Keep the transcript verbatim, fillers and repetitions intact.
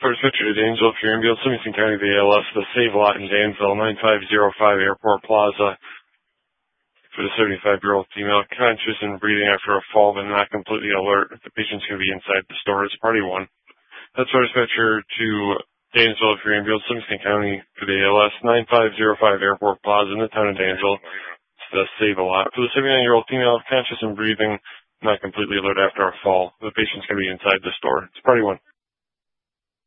Source Picture to Dansville, if you're in Livingston County, the A L S, the Save Lot in Dansville, nine five zero five Airport Plaza. For the seventy-five-year-old female, conscious and breathing after a fall, but not completely alert. The patient's going to be inside the store. It's party one. That's Source Picture to Dansville, if you're in Livingston County, for the A L S, nine five zero five Airport Plaza in the town of Dansville. It's the Save a Lot. For the seventy-nine-year-old female, conscious and breathing, not completely alert after a fall. The patient's going to be inside the store. It's party one.